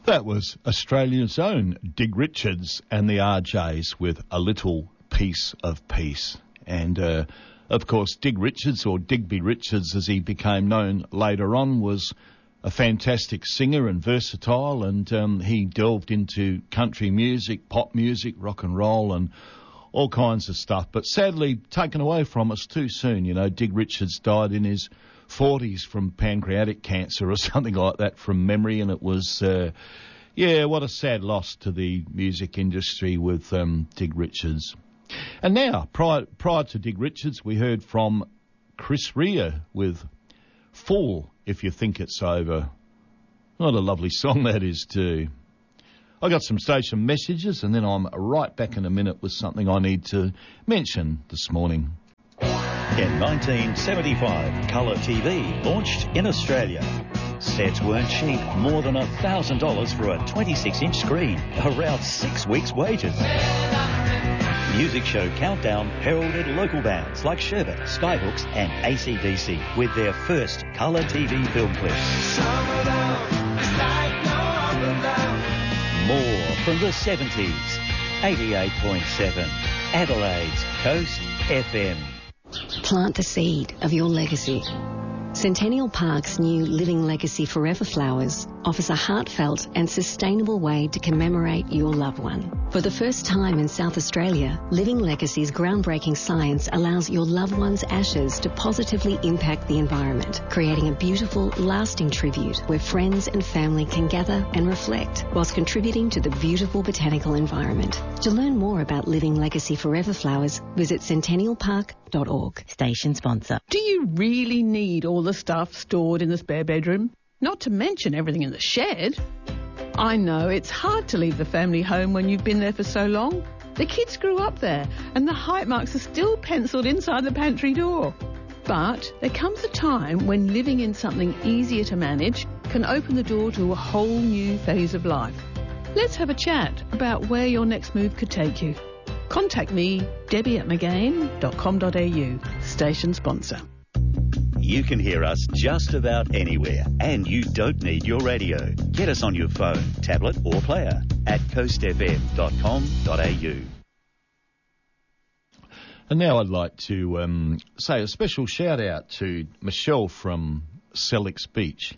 That was Australia's own Dig Richards and the RJs with A Little Piece of Peace. And, of course, Dig Richards, or Digby Richards as he became known later on, was a fantastic singer and versatile, and he delved into country music, pop music, rock and roll, and all kinds of stuff. But sadly, taken away from us too soon. You know, Dig Richards died in his 40s from pancreatic cancer or something like that from memory, and it was, what a sad loss to the music industry with Dig Richards. And now, prior to Dig Richards, we heard from Chris Rea with Fall If You Think It's Over. What a lovely song that is too. I got some station messages, and then I'm right back in a minute with something I need to mention this morning. In 1975, colour TV launched in Australia. Sets weren't cheap, more than $1,000 for a 26-inch screen, around 6 weeks' wages. Music show Countdown heralded local bands like Sherbet, Skyhooks and AC/DC with their first colour TV film clips. More from the 70s. 88.7 Adelaide's Coast FM. Plant the seed of your legacy. Centennial Park's new Living Legacy Forever Flowers offers a heartfelt and sustainable way to commemorate your loved one. For the first time in South Australia, Living Legacy's groundbreaking science allows your loved one's ashes to positively impact the environment, creating a beautiful, lasting tribute where friends and family can gather and reflect whilst contributing to the beautiful botanical environment. To learn more about Living Legacy Forever Flowers, visit centennialpark.org. Station sponsor. Do you really need all the stuff stored in the spare bedroom? Not to mention everything in the shed. I know it's hard to leave the family home when you've been there for so long. The kids grew up there and the height marks are still penciled inside the pantry door. But there comes a time when living in something easier to manage can open the door to a whole new phase of life. Let's have a chat about where your next move could take you. Contact me, debbie@magain.com.au, station sponsor. You can hear us just about anywhere, and you don't need your radio. Get us on your phone, tablet or player at coastfm.com.au. And now I'd like to say a special shout out to Michelle from Sellex Beach.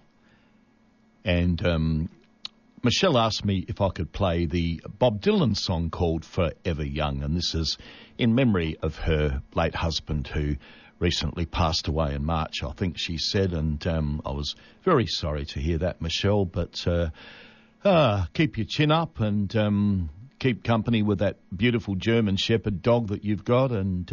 And Michelle asked me if I could play the Bob Dylan song called Forever Young, and this is in memory of her late husband who recently passed away in March, I think she said, and I was very sorry to hear that, Michelle, but keep your chin up and keep company with that beautiful German Shepherd dog that you've got, and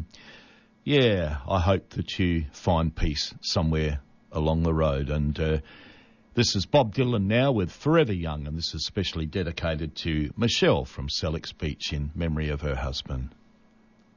I hope that you find peace somewhere along the road. And this is Bob Dylan now with Forever Young, and this is specially dedicated to Michelle from Sellex Beach in memory of her husband.